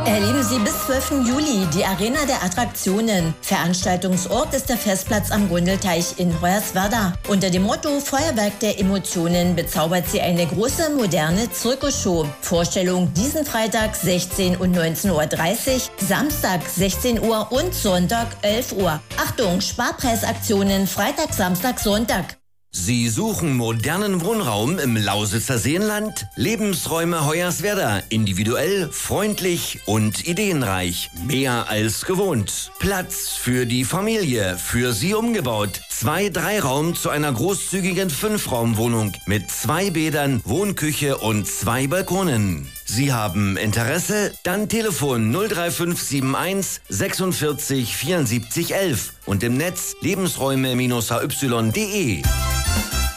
Erleben Sie bis 12. Juli die Arena der Attraktionen. Veranstaltungsort ist der Festplatz am Gundelteich in Hoyerswerda. Unter dem Motto Feuerwerk der Emotionen bezaubert sie eine große moderne Zirkusshow. Vorstellung diesen Freitag 16 und 19:30 Uhr, Samstag 16 Uhr und Sonntag 11 Uhr. Achtung, Sparpreisaktionen Freitag, Samstag, Sonntag. Sie suchen modernen Wohnraum im Lausitzer Seenland? Lebensräume Hoyerswerda. Individuell, freundlich und ideenreich. Mehr als gewohnt. Platz für die Familie. Für Sie umgebaut. 2-3 Raum zu einer großzügigen 5-Raum-Wohnung mit 2 Bädern, Wohnküche und 2 Balkonen. Sie haben Interesse? Dann Telefon 03571 46 74 11 und im Netz lebensräume-hy.de.